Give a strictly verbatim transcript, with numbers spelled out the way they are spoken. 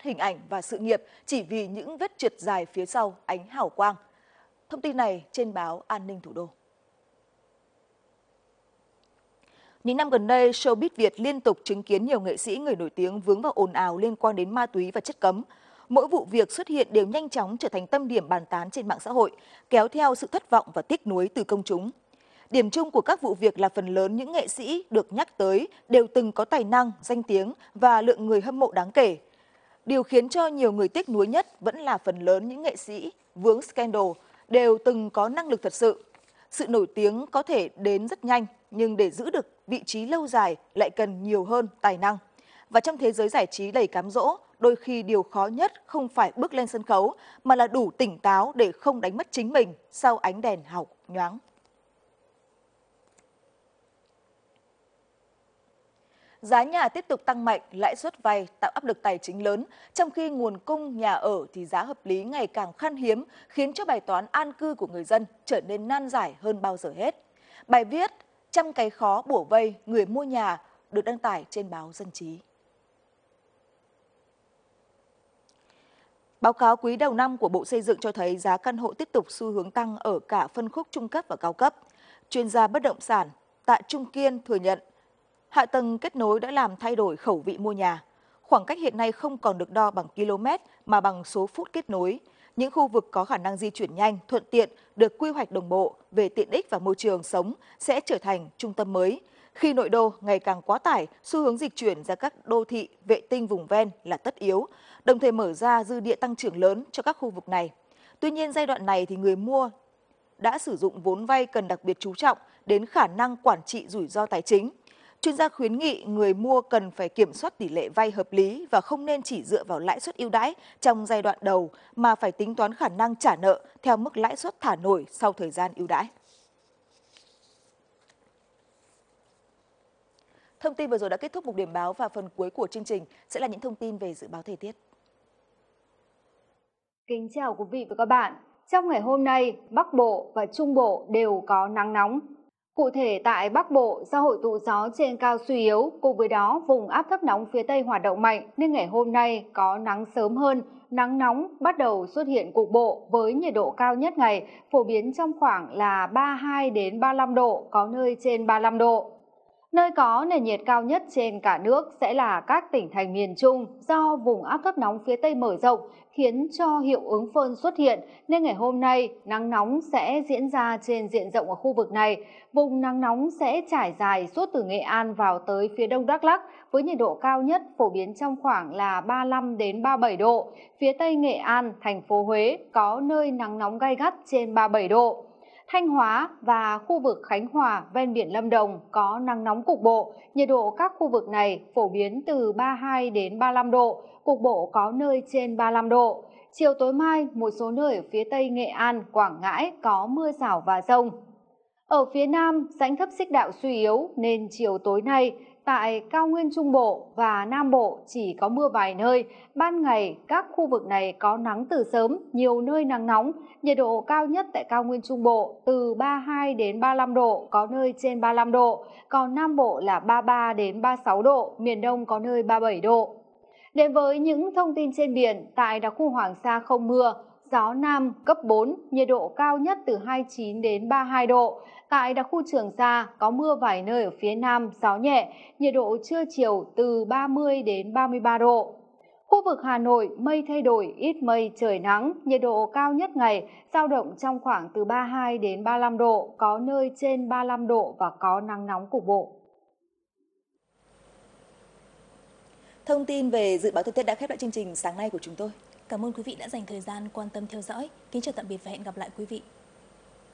hình ảnh và sự nghiệp chỉ vì những vết trượt dài phía sau ánh hào quang. Thông tin này trên báo An ninh Thủ đô. Những năm gần đây, showbiz Việt liên tục chứng kiến nhiều nghệ sĩ người nổi tiếng vướng vào ồn ào liên quan đến ma túy và chất cấm. Mỗi vụ việc xuất hiện đều nhanh chóng trở thành tâm điểm bàn tán trên mạng xã hội, kéo theo sự thất vọng và tiếc nuối từ công chúng. Điểm chung của các vụ việc là phần lớn những nghệ sĩ được nhắc tới đều từng có tài năng, danh tiếng và lượng người hâm mộ đáng kể. Điều khiến cho nhiều người tiếc nuối nhất vẫn là phần lớn những nghệ sĩ vướng scandal đều từng có năng lực thật sự. Sự nổi tiếng có thể đến rất nhanh, nhưng để giữ được vị trí lâu dài lại cần nhiều hơn tài năng. Và trong thế giới giải trí đầy cám dỗ, đôi khi điều khó nhất không phải bước lên sân khấu, mà là đủ tỉnh táo để không đánh mất chính mình sau ánh đèn hào nhoáng. Giá nhà tiếp tục tăng mạnh, lãi suất vay tạo áp lực tài chính lớn, trong khi nguồn cung nhà ở thì giá hợp lý ngày càng khan hiếm, khiến cho bài toán an cư của người dân trở nên nan giải hơn bao giờ hết. Bài viết "Trăm cái khó bủa vây người mua nhà" được đăng tải trên báo Dân trí. Báo cáo quý đầu năm của Bộ Xây dựng cho thấy giá căn hộ tiếp tục xu hướng tăng ở cả phân khúc trung cấp và cao cấp. Chuyên gia bất động sản Tạ Trung Kiên thừa nhận, hạ tầng kết nối đã làm thay đổi khẩu vị mua nhà. Khoảng cách hiện nay không còn được đo bằng km mà bằng số phút kết nối. Những khu vực có khả năng di chuyển nhanh, thuận tiện, được quy hoạch đồng bộ về tiện ích và môi trường sống sẽ trở thành trung tâm mới. Khi nội đô ngày càng quá tải, xu hướng dịch chuyển ra các đô thị vệ tinh vùng ven là tất yếu, đồng thời mở ra dư địa tăng trưởng lớn cho các khu vực này. Tuy nhiên, giai đoạn này thì người mua đã sử dụng vốn vay cần đặc biệt chú trọng đến khả năng quản trị rủi ro tài chính. Chuyên gia khuyến nghị người mua cần phải kiểm soát tỷ lệ vay hợp lý và không nên chỉ dựa vào lãi suất ưu đãi trong giai đoạn đầu, mà phải tính toán khả năng trả nợ theo mức lãi suất thả nổi sau thời gian ưu đãi. Thông tin vừa rồi đã kết thúc mục điểm báo, và phần cuối của chương trình sẽ là những thông tin về dự báo thời tiết. Kính chào quý vị và các bạn. Trong ngày hôm nay, Bắc Bộ và Trung Bộ đều có nắng nóng. Cụ thể tại Bắc Bộ, do hội tụ gió trên cao suy yếu, cùng với đó vùng áp thấp nóng phía Tây hoạt động mạnh nên ngày hôm nay có nắng sớm hơn, nắng nóng bắt đầu xuất hiện cục bộ với nhiệt độ cao nhất ngày phổ biến trong khoảng là ba mươi hai đến ba mươi lăm độ, có nơi trên ba mươi lăm độ. Nơi có nền nhiệt cao nhất trên cả nước sẽ là các tỉnh thành miền Trung, do vùng áp thấp nóng phía Tây mở rộng khiến cho hiệu ứng phơn xuất hiện nên ngày hôm nay nắng nóng sẽ diễn ra trên diện rộng ở khu vực này. Vùng nắng nóng sẽ trải dài suốt từ Nghệ An vào tới phía đông Đắk Lắk với nhiệt độ cao nhất phổ biến trong khoảng là ba mươi lăm đến ba mươi bảy độ. Phía Tây Nghệ An, thành phố Huế có nơi nắng nóng gay gắt trên ba mươi bảy độ. Thanh Hóa và khu vực Khánh Hòa ven biển Lâm Đồng có nắng nóng cục bộ, nhiệt độ các khu vực này phổ biến từ ba mươi hai đến ba mươi lăm độ, cục bộ có nơi trên ba mươi lăm độ. Chiều tối mai, một số nơi ở phía Tây Nghệ An, Quảng Ngãi có mưa rào và dông. Ở phía Nam, rãnh thấp xích đạo suy yếu nên chiều tối nay, tại cao nguyên Trung Bộ và Nam Bộ chỉ có mưa vài nơi. Ban ngày, các khu vực này có nắng từ sớm, nhiều nơi nắng nóng. Nhiệt độ cao nhất tại cao nguyên Trung Bộ từ ba mươi hai đến ba mươi lăm độ, có nơi trên ba mươi lăm độ. Còn Nam Bộ là ba mươi ba đến ba mươi sáu độ, miền Đông có nơi ba mươi bảy độ. Đến với những thông tin trên biển, tại đặc khu Hoàng Sa không mưa. Gió Nam cấp bốn, nhiệt độ cao nhất từ hai mươi chín đến ba mươi hai độ. Tại đặc khu Trường Sa có mưa vài nơi ở phía Nam, gió nhẹ, nhiệt độ trưa chiều từ ba mươi đến ba mươi ba độ. Khu vực Hà Nội mây thay đổi, ít mây, trời nắng, nhiệt độ cao nhất ngày dao động trong khoảng từ ba mươi hai đến ba mươi lăm độ, có nơi trên ba mươi lăm độ và có nắng nóng cục bộ. Thông tin về dự báo thời tiết đã khép lại chương trình sáng nay của chúng tôi. Cảm ơn quý vị đã dành thời gian quan tâm theo dõi. Kính chào tạm biệt và hẹn gặp lại quý vị.